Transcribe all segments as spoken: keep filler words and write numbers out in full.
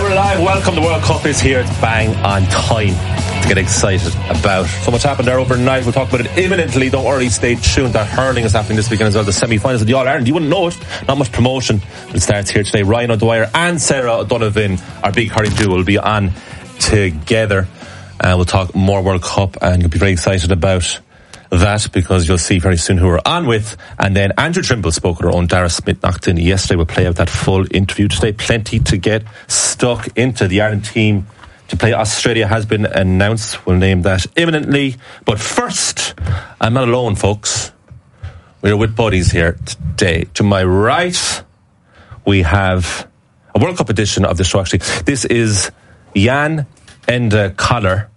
we're live. Welcome. The World Cup is here. It's bang on time to get excited about. So much happened there overnight. We'll talk about it imminently. Don't worry, stay tuned. That hurling is happening this weekend as well. The semi-finals of the All-Ireland. You wouldn't know it. Not much promotion. It starts here today. Ryan O'Dwyer and Sarah O'Donovan, our big hurling duo, will be on together. Uh, we'll talk more World Cup, and you'll be very excited about that because you'll see very soon who we're on with. And then Andrew Trimble spoke with our own Dara Smith-Naughton yesterday. We'll play out that full interview today. Plenty to get stuck into. The Ireland team to play Australia has been announced. We'll name that imminently. But first, I'm not alone, folks. We're with buddies here today. To my right, we have a World Cup edition of the show, actually. This is Jan Enda Collar.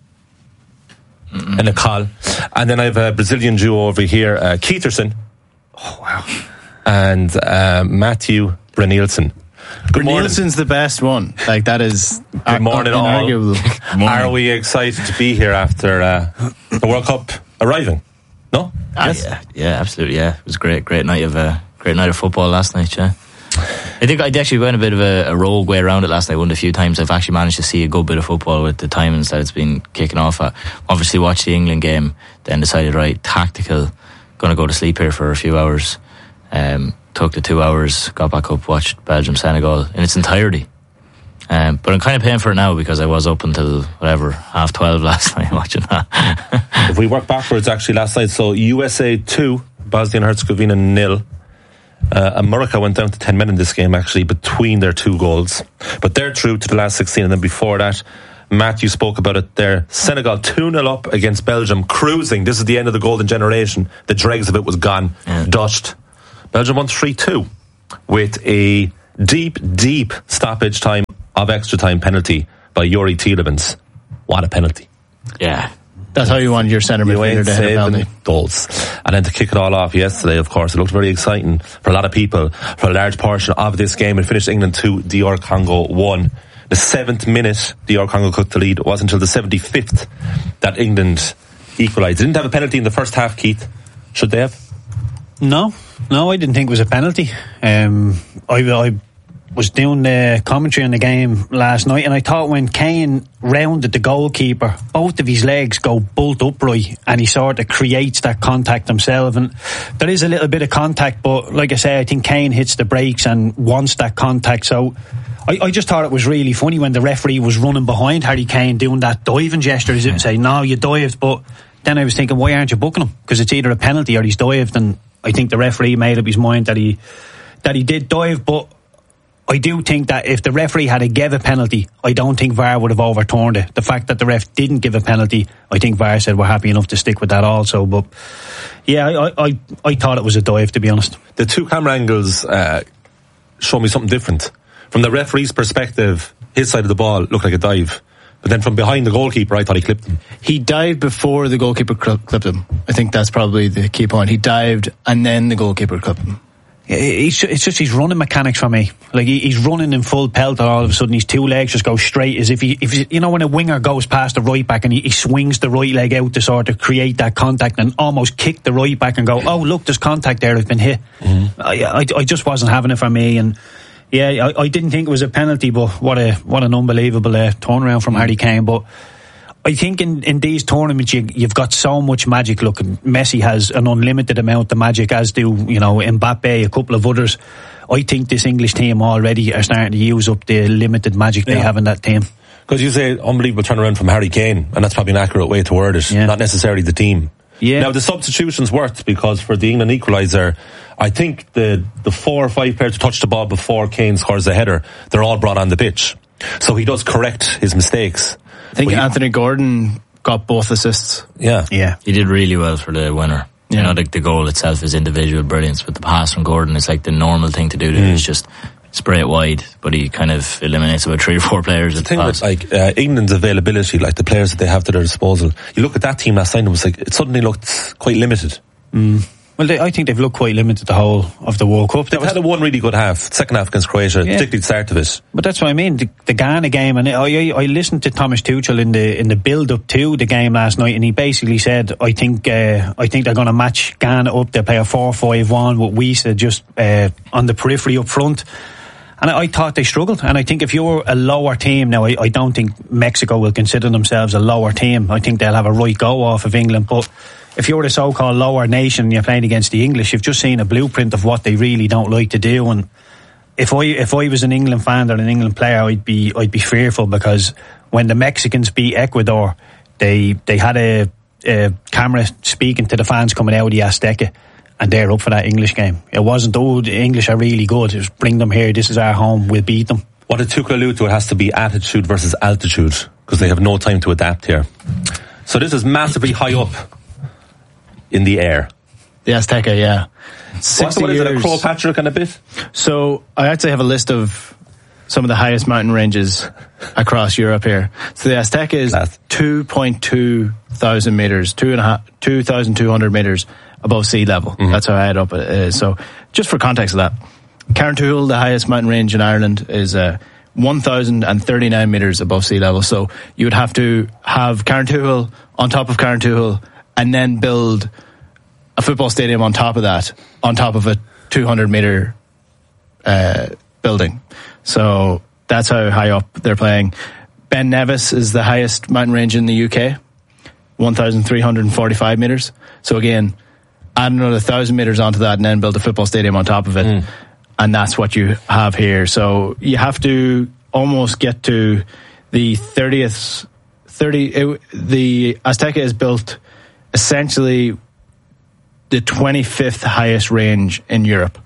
And a call. And then I have a Brazilian duo over here, uh, Keitherson. Oh, wow. And uh, Matthew Brynildsen. Good morning. Brynildsen's the best one. Like, that is Good morning, all. Good morning. Are we excited to be here after uh, the World Cup arriving? No? Ah, Yes? yeah, yeah, absolutely, yeah. It was a great, great night of uh, great night of football last night, yeah. I think I actually went a bit of a, a rogue way around it last night. Won a few times. I've actually managed to see a good bit of football with the timings that it's been kicking off at. Obviously watched the England game, then decided, right, tactical, going to go to sleep here for a few hours. Um, took the two hours, got back up, watched Belgium-Senegal in its entirety. Um, but I'm kind of paying for it now because I was up until, whatever, half twelve last night watching that. If we work backwards, actually, last night, so U S A two, Bosnia and Herzegovina nil. Uh, America went down to ten men in this game, actually, between their two goals. But they're through to the last sixteen. And then before that, Matthew spoke about it there. Senegal two nil up against Belgium, cruising. This is the end of the golden generation. The dregs of it was gone, yeah. Dushed. Belgium won three two with a deep, deep stoppage time of extra time penalty by Yuri Tielemans. What a penalty. Yeah. That's how you want your centre midfielder to hit a penalty. Goals. And then to kick it all off yesterday, of course, it looked very exciting for a lot of people. For a large portion of this game, it finished England two, D R Congo one. The seventh minute, D R Congo took the lead. It wasn't until the seventy-fifth that England equalised. They didn't have a penalty in the first half, Keith. Should they have? No, no, I didn't think it was a penalty. Um, I, I was doing the commentary on the game last night, and I thought when Kane rounded the goalkeeper, both of his legs go bolt upright, and he sort of creates that contact himself. And there is a little bit of contact, but like I say, I think Kane hits the brakes and wants that contact. So I, I just thought it was really funny when the referee was running behind Harry Kane doing that diving gesture, as if to say, no, you dived. But then I was thinking, why aren't you booking him? Because it's either a penalty or he's dived. And I think the referee made up his mind that he that he did dive. But I do think that if the referee had a give a penalty, I don't think V A R would have overturned it. The fact that the ref didn't give a penalty, I think V A R said we're happy enough to stick with that also. But yeah, I I, I thought it was a dive, to be honest. The two camera angles uh, show me something different. From the referee's perspective, his side of the ball looked like a dive. But then from behind the goalkeeper, I thought he clipped him. He dived before the goalkeeper clipped him. I think that's probably the key point. He dived and then the goalkeeper clipped him. It's just his running mechanics for me. Like he's running in full pelt, and all of a sudden his two legs just go straight, as if he, if you know, when a winger goes past the right back and he, he swings the right leg out to sort of create that contact and almost kick the right back and go, oh look, there's contact there, I've been hit. Mm-hmm. I, I, I just wasn't having it for me, and yeah, I, I didn't think it was a penalty, but what a what an unbelievable uh, turnaround from mm-hmm. Harry Kane. But I think in, in these tournaments you, you've got so much magic. Look, Messi has an unlimited amount of magic, as do, you know, Mbappe, a couple of others. I think this English team already are starting to use up the limited magic they yeah. have in that team. Because you say unbelievable turnaround from Harry Kane, and that's probably an accurate way to word it, yeah. not necessarily the team. Yeah. Now the substitutions worked, because for the England equaliser, I think the, the four or five players who touched the ball before Kane scores the header, they're all brought on the pitch. So he does correct his mistakes. I think well, Anthony Gordon got both assists. Yeah. Yeah. He did really well for the winner. Yeah. You know, like the goal itself is individual brilliance, but the pass from Gordon is like the normal thing to do. Mm. It's just spray it wide, but he kind of eliminates about three or four players. The thing with like uh, England's availability, like the players that they have to their disposal, you look at that team last night and it was like, it suddenly looked quite limited. Mm. Well, they, I think they've looked quite limited the whole of the World Cup. They've was, had a one really good half, second half against Croatia, yeah. particularly the start of it. But that's what I mean, the, the Ghana game, and I, I, I listened to Thomas Tuchel in the in the build up to the game last night, and he basically said, I think uh, I think they're going to match Ghana up. They'll play a four five one with Wiesa just uh, on the periphery up front. And I, I thought they struggled. And I think if you're a lower team now, I, I don't think Mexico will consider themselves a lower team. I think they'll have a right go off of England. But if you're the so-called lower nation and you're playing against the English, you've just seen a blueprint of what they really don't like to do. And if I if I was an England fan or an England player, I'd be I'd be fearful, because when the Mexicans beat Ecuador, they they had a, a camera speaking to the fans coming out of the Azteca, and they're up for that English game. It wasn't, oh, the English are really good, it was bring them here, this is our home, we'll beat them. What did Tuchel allude to? It has to be attitude versus altitude, because they have no time to adapt here. So this is massively high up in the air. The Azteca, yeah. sixty what, what is it, a Crow Patrick and a bit? So I actually have a list of some of the highest mountain ranges across Europe here. So the Azteca is two point two thousand metres, two and a half, two thousand two hundred metres above sea level. Mm-hmm. That's how high it up it is. So just for context of that, Carrauntoohil, the highest mountain range in Ireland, is uh, one thousand thirty-nine metres above sea level. So you would have to have Carrauntoohil on top of Carrauntoohil and then build a football stadium on top of that, on top of a two hundred metre uh, building. So that's how high up they're playing. Ben Nevis is the highest mountain range in the U K, one thousand three hundred forty-five metres. So again, add another one thousand metres onto that and then build a football stadium on top of it. Mm. And that's what you have here. So you have to almost get to the thirtieth, thirty, it, the Azteca is built essentially the twenty-fifth highest range in Europe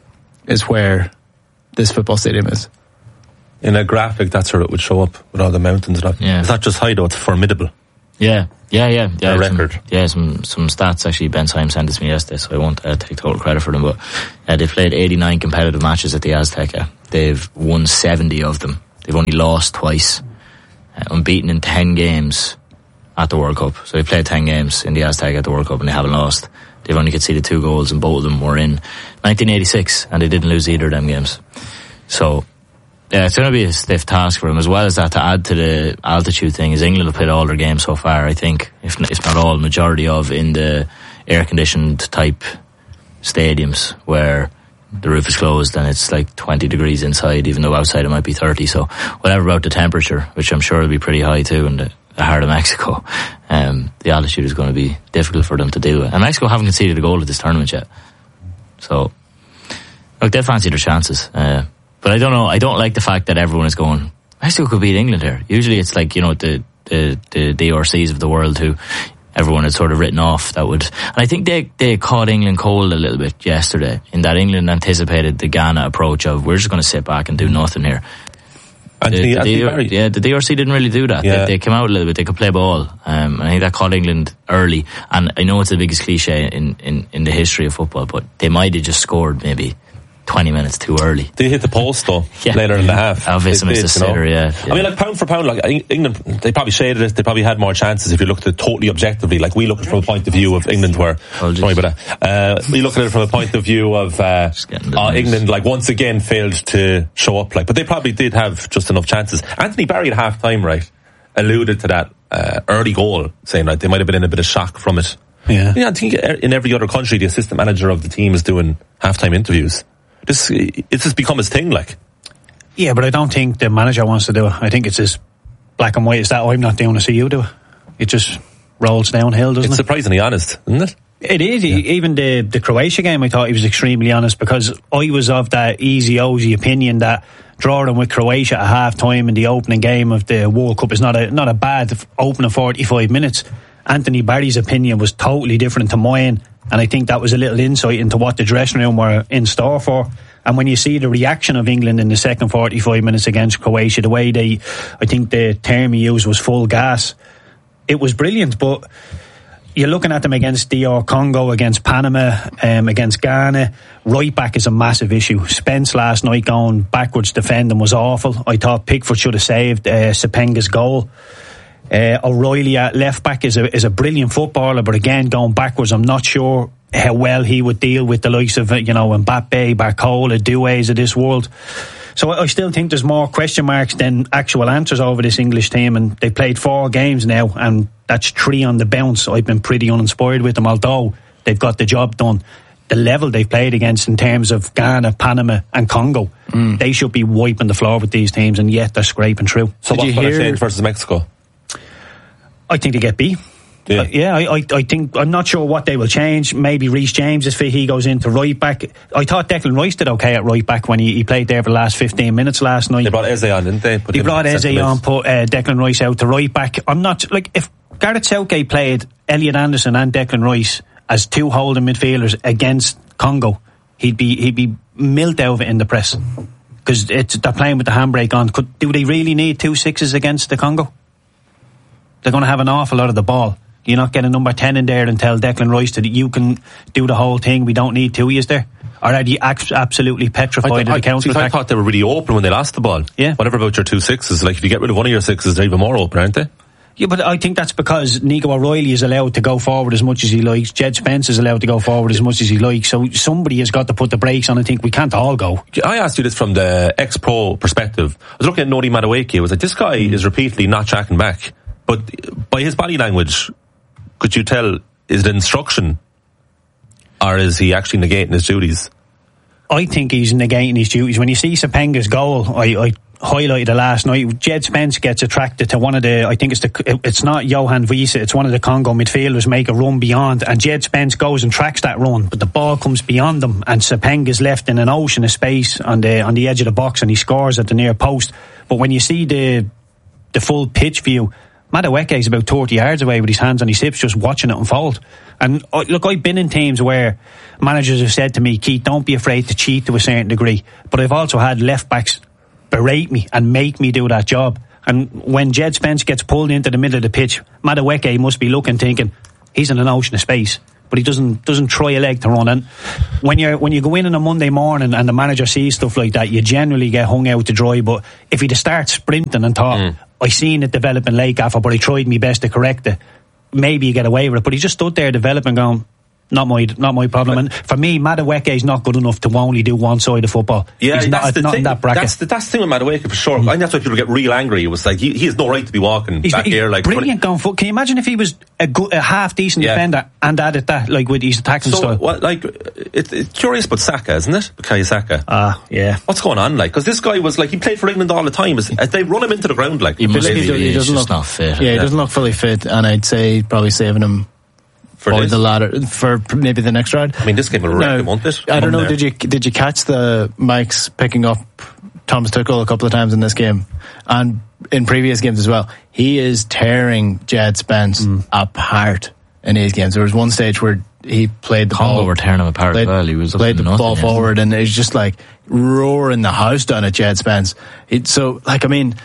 is where this football stadium is. In a graphic, that's where it would show up with all the mountains. Yeah. It's not just high though, it's formidable. Yeah, yeah, yeah. yeah a record. Some, yeah, some some stats actually. Ben Syme sent this to me yesterday, so I won't uh, take total credit for them. But uh, they've played eighty-nine competitive matches at the Azteca. They've won seventy of them. They've only lost twice. Uh, unbeaten in ten games at the World Cup. So they played ten games in the Azteca at the World Cup and they haven't lost. They've only conceded two goals and both of them were in nineteen eighty-six and they didn't lose either of them games. So yeah, it's going to be a stiff task for them. As well as that, to add to the altitude thing, is England have played all their games so far, I think, if, if not all, majority of, in the air-conditioned type stadiums where the roof is closed and it's like twenty degrees inside, even though outside it might be thirty. So whatever about the temperature, which I'm sure will be pretty high too in the, the heart of Mexico, um, the altitude is going to be difficult for them to deal with. And Mexico haven't conceded a goal at this tournament yet. So, look, they fancy their chances. Uh, But I don't know, I don't like the fact that everyone is going, Mexico could beat England here. Usually it's like, you know, the, the, the D R Cs of the world who everyone had sort of written off that would, and I think they, they caught England cold a little bit yesterday, in that England anticipated the Ghana approach of, we're just going to sit back and do nothing here. Anthony, the, the, Anthony D R, yeah, the D R C didn't really do that. Yeah. They, they came out a little bit, they could play ball. Um, and I think that caught England early. And I know it's the biggest cliche in, in, in the history of football, but they might have just scored maybe twenty minutes too early. They hit the post though, yeah. later in the half. Obviously missed a sitter, yeah, yeah. I mean, like pound for pound, like England, they probably shaded it. They probably had more chances if you looked at it totally objectively. Like we look at it from a point of view of England, where sorry about that. Uh, we look at it from a point of view of uh, uh, England, like once again failed to show up. Like, but they probably did have just enough chances. Anthony Barry at half time, right, alluded to that uh, early goal, saying like they might have been in a bit of shock from it. Yeah, yeah. I think in every other country, the assistant manager of the team is doing half time interviews. This, it's just become his thing, like. Yeah, but I don't think the manager wants to do it. I think it's as black and white as that. I'm not doing it, so you do it. It just rolls downhill, doesn't it's it? It's surprisingly honest, isn't it? It is. Yeah. Even the, the Croatia game, I thought he was extremely honest, because I was of that easy-ozy opinion that drawing with Croatia at half-time in the opening game of the World Cup is not a, not a bad opening forty-five minutes. Anthony Barry's opinion was totally different to mine, and I think that was a little insight into what the dressing room were in store for. And when you see the reaction of England in the second forty-five minutes against Croatia, the way they, I think the term he used was full gas, it was brilliant. But you're looking at them against D R Congo, against Panama, um, against Ghana. Right back is a massive issue. Spence last night going backwards defending was awful. I thought Pickford should have saved uh, Sepenga's goal. Uh, O'Reilly at left back is a is a brilliant footballer, but again going backwards, I'm not sure how well he would deal with the likes of, you know, Mbappe, Barcola, Doués of this world. So I still think there's more question marks than actual answers over this English team, and they played four games now, and that's three on the bounce. I've been pretty uninspired with them, although they've got the job done. the level they've played against in terms of Ghana, Panama and Congo, mm. they should be wiping the floor with these teams, and yet they're scraping through. So Did what's you going to hear- change versus Mexico? I think they get beat. Yeah, uh, yeah I, I, I think, I'm not sure what they will change. Maybe Reece James is fit, he goes into right back. I thought Declan Rice did okay at right back when he, he played there for the last fifteen minutes last night. They brought Eze on, didn't they? Put They him brought in Eze centre on, mid. put uh, Declan Rice out to right back. I'm not, like, if Gareth Southgate played Elliot Anderson and Declan Rice as two holding midfielders against Congo, he'd be he'd be milled out of it in the press, because it's they're playing with the handbrake on. Could, do they really need two sixes against the Congo? They're going to have an awful lot of the ball. You're not getting number ten in there and tell Declan Rice that you can do the whole thing. We don't need two, is there? Or are you ac- absolutely petrified I, of th- the I, counter see, I attack? thought they were really open when they lost the ball. Yeah. Whatever about your two sixes, like if you get rid of one of your sixes, they're even more open, aren't they? Yeah, but I think that's because Nico O'Reilly is allowed to go forward as much as he likes. Jed Spence is allowed to go forward as much as he likes. So somebody has got to put the brakes on. I think we can't all go. I asked you this from the ex-pro perspective. I was looking at Noni Madueke. I was like, this guy is repeatedly not tracking back. But by his body language, could you tell, is it instruction? Or is he actually negating his duties? I think he's negating his duties. When you see Sapenga's goal, I, I highlighted it last night. Jed Spence gets attracted to one of the, I think it's the, it's not Johan Visa, it's one of the Congo midfielders make a run beyond, and Jed Spence goes and tracks that run, but the ball comes beyond him, and Sapenga's left in an ocean of space on the on the edge of the box, and he scores at the near post. But when you see the the full pitch view, Madueke is about thirty yards away with his hands on his hips, just watching it unfold. And uh, look, I've been in teams where managers have said to me, Keith, don't be afraid to cheat to a certain degree. But I've also had left backs berate me and make me do that job. And when Jed Spence gets pulled into the middle of the pitch, Madueke must be looking, thinking, he's in an ocean of space, but he doesn't doesn't try a leg to run. And when you when you go in on a Monday morning and the manager sees stuff like that, you generally get hung out to dry. But if he'd start sprinting and thought, mm. I seen it developing late, Gaffer, but I tried my best to correct it, maybe you get away with it. But he just stood there developing, going, not my not my problem. And for me, Madueke is not good enough to only do one side of football. Yeah, he's that's not, the not thing. in that bracket. That's the, that's the thing with Madueke for sure. Mm. I think that's why people get real angry. It was like he, he has no right to be walking He's, back he's here. Like brilliant going foot. Can you imagine if he was a, good, a half decent Yeah. defender and added that, like with his attacking so, style? what, like, it, it's curious about Saka, isn't it? Bukayo Saka. Ah, yeah. What's going on? Like, because this guy was like he played for England all the time. As, as they run him into the ground, like He must they- be, he, he's doesn't just look not fit. Yeah, he Yeah. doesn't look fully fit, and I'd say probably saving him for for this. the latter for maybe the next round. I mean, this game will wreck him, won't it? I don't Come know. there. Did you did you catch the mics picking up Thomas Tuchel a couple of times in this game and in previous games as well? He is tearing Jed Spence Mm. apart in these games. There was one stage where he played the Congo ball, were tearing him apart played, as well. He was up played to the nothing, ball yeah. forward, and it was just like roaring the house down at Jed Spence. It, so, like, I mean,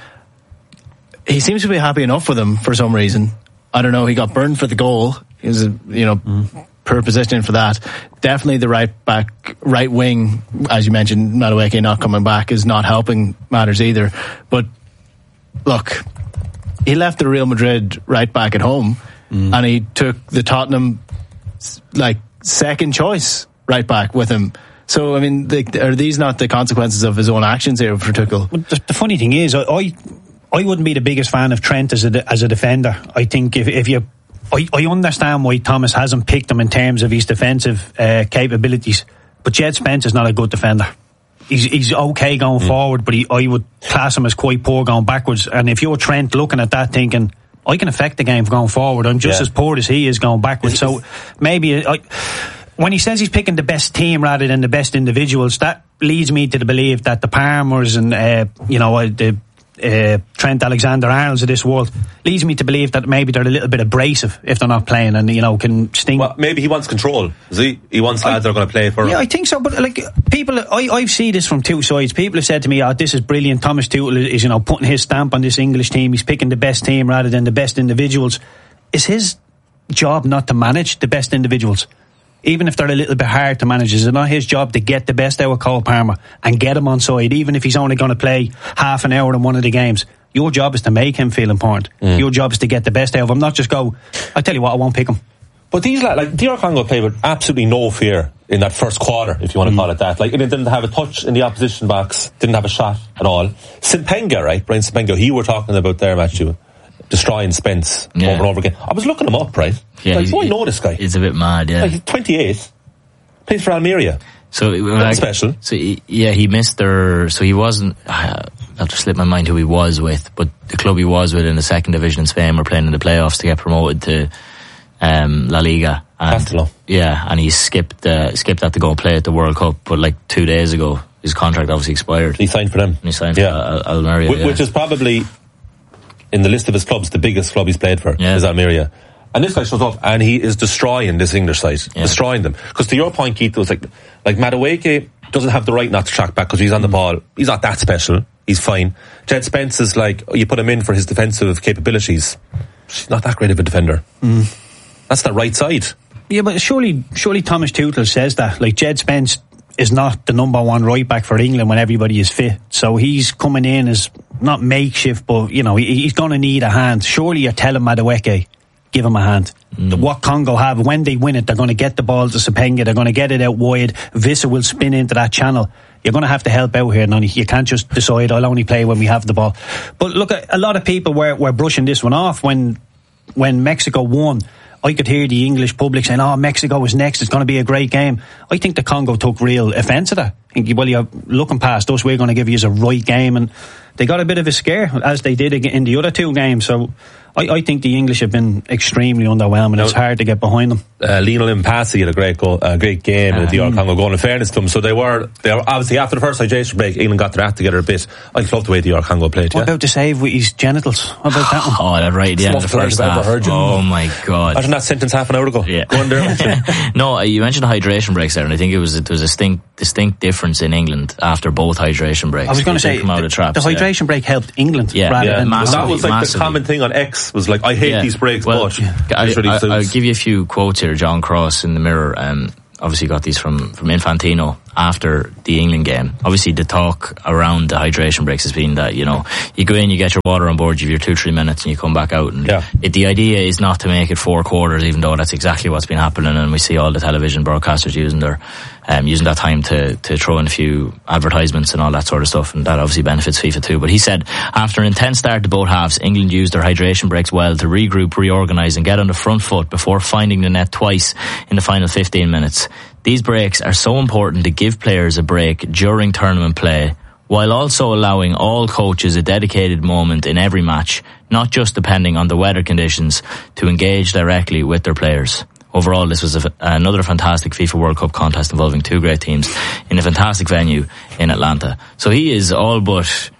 he seems to be happy enough with him for some reason. I don't know. He got burned for the goal. He was, a, you know, mm. poor positioning for that. Definitely the right back, right wing, as you mentioned, Madueke not coming back is not helping matters either. But look, he left the Real Madrid right back at home, mm. and he took the Tottenham like second choice right back with him. So, I mean, the, are these not the consequences of his own actions here for Tuchel? The, the funny thing is, I, I I wouldn't be the biggest fan of Trent as a as a defender. I think if if you, I, I understand why Thomas hasn't picked him in terms of his defensive uh, capabilities, but Jed Spence is not a good defender. He's he's okay going mm. forward, but he, I would class him as quite poor going backwards. And if you're Trent looking at that, thinking, I can affect the game going forward, I'm just yeah. as poor as he is going backwards. So maybe I, when he says he's picking the best team rather than the best individuals, that leads me to the belief that the Palmers and uh, you know uh, the uh, Trent Alexander-Arnolds of this world leads me to believe that maybe they're a little bit abrasive if they're not playing, and you know can sting. Well, maybe he wants control. Is he? He wants lads I, that are going to play for yeah, him. I think so. But like people, I I see this from two sides. People have said to me, "Oh, this is brilliant. Thomas Tuchel is you know putting his stamp on this English team. He's picking the best team rather than the best individuals." Is his job not to manage the best individuals? Even if they're a little bit hard to manage, is it not his job to get the best out of Cole Palmer and get him on side, even if he's only going to play half an hour in one of the games? Your job is to make him feel important. Mm. Your job is to get the best out of him, not just go, I tell you what, I won't pick him. But these lads, like D R Congo played with absolutely no fear in that first quarter, if you want to mm. call it that. Like, and it didn't have a touch in the opposition box, didn't have a shot at all. Simpenga, right? Brian Simpenga, he were talking about there, Matthew, destroying Spence yeah. over and over again. I was looking him up, right? Yeah, like, he, so I know this guy. He's a bit mad, yeah. Like, he's twenty-eight. Plays for Almeria. So That's special. So he, yeah, he missed their. So he wasn't. Uh, I'll just slip my mind who he was with, but the club he was with in the second division in Spain were playing in the playoffs to get promoted to um, La Liga. And, yeah, and he skipped uh, skipped that to go and play at the World Cup. But like two days ago, his contract obviously expired. He signed for them. And he signed yeah. for Al- Almeria, Wh- yeah. which is probably in the list of his clubs the biggest club he's played for yeah. is Almeria. And this guy shows up and he is destroying this English side, yeah. destroying them. Because to your point, Keith, it was like, like Madueke doesn't have the right not to track back because he's on the ball. He's not that special. He's fine. Jed Spence is like, you put him in for his defensive capabilities. He's not that great of a defender. Mm. That's the right side. Yeah, but surely, surely Thomas Tuchel says that. Like, Jed Spence is not the number one right back for England when everybody is fit. So he's coming in as not makeshift, but, you know, he, he's going to need a hand. Surely you're telling Madueke, give him a hand. Mm. What Congo have, when they win it, they're going to get the ball to Sapenga, they're going to get it out wide, Vissa will spin into that channel. You're going to have to help out here, Nonny. You can't just decide, I'll only play when we have the ball. But look, a lot of people were, were brushing this one off when when Mexico won. I could hear the English public saying, oh, Mexico is next, it's going to be a great game. I think the Congo took real offence to that. I think, well, you're looking past us, we're going to give you a right game. And they got a bit of a scare, as they did in the other two games. So I, I think the English have been extremely underwhelming. Now, it's hard to get behind them. Uh, Lionel Mpasi had a great goal, a great game in the D R Congo goal. In fairness to them, so they were, they were obviously after the first hydration break, England got their act together a bit. I love the way D R Congo played. What yeah? about the save with his genitals? What about that one? Oh, that right at the end of the first half. Oh my God! I did that sentence half an hour ago. Yeah. Go on there. No, you mentioned hydration breaks there, and I think it was there was a distinct, distinct difference in England after both hydration breaks. I was going to say come out the, of traps, the hydration yeah. break helped England. Yeah, rather yeah. than Massively, that was like massively. the common thing on X was like, I hate Yeah. these breaks, well, but I, this really I, suits. I'll give you a few quotes here. John Cross in the Mirror um, obviously got these from, from Infantino after the England game. Obviously the talk around the hydration breaks has been that, you know, you go in, you get your water on board, you have your two, three minutes and you come back out. And yeah. it, the idea is not to make it four quarters, even though that's exactly what's been happening, and we see all the television broadcasters using their um, using that time to, to throw in a few advertisements and all that sort of stuff, and that obviously benefits FIFA too. But he said, after an intense start to both halves, England used their hydration breaks well to regroup, reorganise and get on the front foot before finding the net twice in the final fifteen minutes. These breaks are so important to give players a break during tournament play, while also allowing all coaches a dedicated moment in every match, not just depending on the weather conditions, to engage directly with their players. Overall, this was a, another fantastic FIFA World Cup contest involving two great teams in a fantastic venue in Atlanta. So he is all but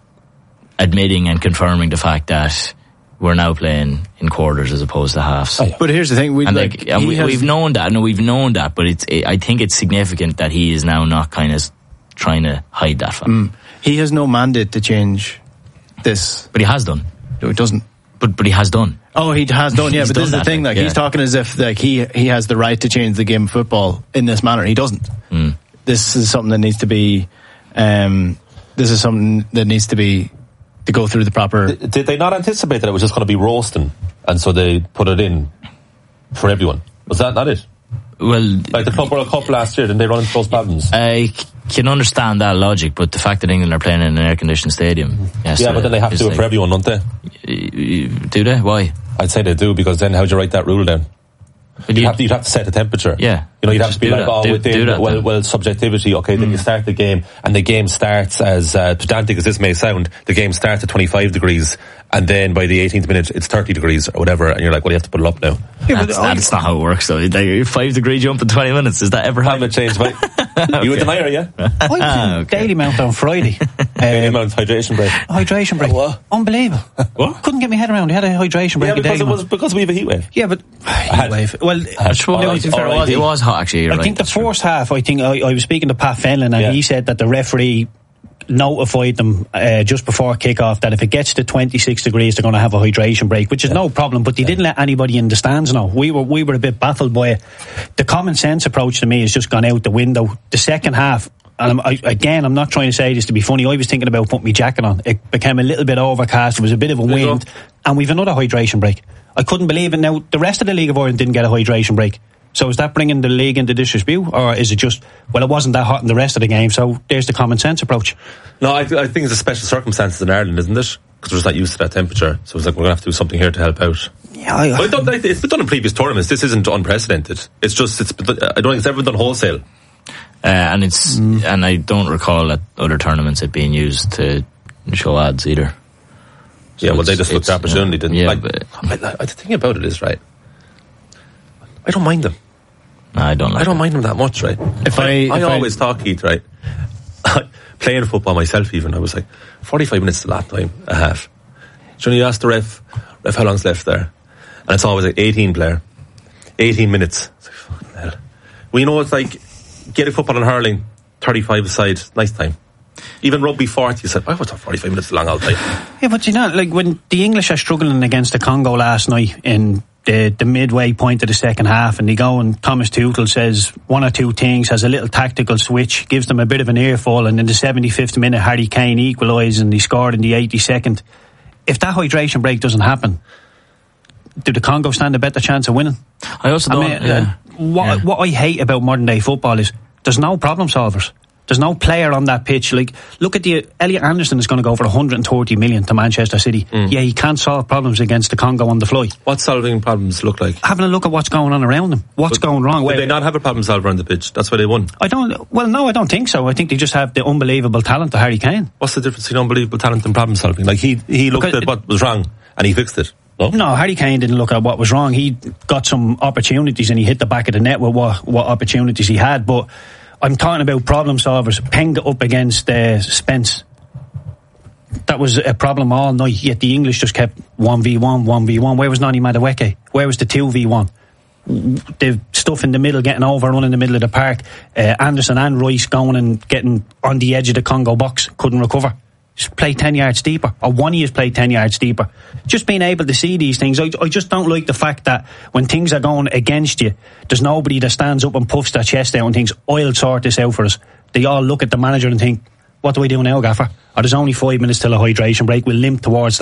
admitting and confirming the fact that we're now playing in quarters as opposed to halves. Oh, yeah. But here's the thing, we, and like, like, and we, has, we've known that. No, we've known that, but it's. It, I think it's significant that he is now not kind of trying to hide that fact. Mm, he has no mandate to change this, but he has done. No, it doesn't. But but he has done. Oh, he has done. Yeah, but this is the that, thing. Like, yeah. he's talking as if like he he has the right to change the game of football in this manner. He doesn't. Mm. This is something that needs to be. Um, this is something that needs to be to go through the proper. Did they not anticipate that it was just going to be roasting, and so they put it in for everyone? Was that not it? Well, like the Club World Cup last year, didn't they run into those problems? I can understand that logic, but the fact that England are playing in an air-conditioned stadium, yes, yeah, but then they have to do it like, for everyone, don't they? Do they? Why? I'd say they do, because then how'd you write that rule down? But you'd, you, have to, you'd have to set the temperature. Yeah. You know, you'd have to be like, that. oh, do, within, do that, well, well, subjectivity, okay, then mm. you start the game, and the game starts as, uh, pedantic as this may sound, the game starts at twenty-five degrees, and then by the eighteenth minute, it's thirty degrees, or whatever, and you're like, well, you have to put it up now. Yeah, that's, that's not how it works, though. Like, five degree jump in twenty minutes, does that ever happen? Climate change, mate. You with the higher, yeah? I was in okay. Daily Mount on Friday. Daily Mount hydration break. Hydration break. What? Unbelievable. What? Couldn't get my head around. They had a hydration break. Yeah, because it Mount. was because we have a heat wave. Yeah, but heat wave. Well, That's what, right, to be fair, it, was, it was hot actually. I right, think the first true. half. I think I, I was speaking to Pat Fenlon, and yeah. he said that the referee notified them uh, just before kick-off that if it gets to twenty-six degrees, they're going to have a hydration break, which is yeah. no problem. But they yeah. didn't let anybody in the stands know. We were we were a bit baffled by it. The common sense approach to me has just gone out the window. The second half. And I'm, I, again, I'm not trying to say this to be funny. I was thinking about putting my jacket on. It became a little bit overcast. There was a bit of a wind, and we've another hydration break. I couldn't believe it. Now, the rest of the League of Ireland didn't get a hydration break. So is that bringing the league into disrepute, or is it just, well, it wasn't that hot in the rest of the game, so there's the common sense approach? No, I, I think it's a special circumstances in Ireland, isn't it? Because we're just not used to that temperature. So it's like, we're going to have to do something here to help out. Yeah, Yeah, I, But I don't, like, it's been done in previous tournaments. This isn't unprecedented. It's just, it's, I don't think it's ever been done wholesale. Uh, and it's mm. and I don't recall at other tournaments it being used to show ads either. So yeah, well, they just looked at opportunity, you know, didn't yeah, like, but, I, I, the thing about it is, right, I don't mind them. No, I don't like I don't it. mind them that much, right? If I, I, if I I always thought, Keith, right, playing football myself even, I was like, forty-five minutes to that time, a half. So when you ask the ref, ref, how long's left there? And it's always like eighteen player. eighteen minutes. It's like, fucking hell. Well, you know, it's like, Gaelic football and hurling, thirty-five aside, nice time. Even rugby forty, you said, I thought forty-five minutes long all day. Yeah, but you know, like when the English are struggling against the Congo last night in the, the midway point of the second half, and they go and Thomas Tuchel says one or two things, has a little tactical switch, gives them a bit of an earful, and in the seventy-fifth minute Harry Kane equalised and he scored in the eighty-second. If that hydration break doesn't happen, do the Congo stand a better chance of winning? I also don't. I mean, yeah. uh, what, yeah. what I hate about modern day football is there's no problem solvers. There's no player on that pitch. Like, look at the Elliot Anderson is going to go for one hundred thirty million to Manchester City. Mm. Yeah, he can't solve problems against the Congo on the fly. What solving problems look like? Having a look at what's going on around them. What's but going wrong? Did they not have a problem solver on the pitch? That's why they won. I don't. Well, no, I don't think so. I think they just have the unbelievable talent of Harry Kane. What's the difference between unbelievable talent and problem solving? Like he he looked because at what was wrong and he fixed it. No? no, Harry Kane didn't look at what was wrong. He got some opportunities and he hit the back of the net with what what opportunities he had, but. I'm talking about problem solvers. Penged up against uh, Spence. That was a problem all night, yet the English just kept one v one, one v one. Where was Nani Madueke? Where was the two v one? The stuff in the middle, getting overrun in the middle of the park. Uh, Anderson and Rice going and getting on the edge of the Congo box. Couldn't recover. Just play ten yards deeper. Or one of you play ten yards deeper. Just being able to see these things. I, I just don't like the fact that when things are going against you, there's nobody that stands up and puffs their chest out and thinks, I'll sort this out for us. They all look at the manager and think, what do we do now, Gaffer? Or there's only five minutes till a hydration break. We'll limp towards that.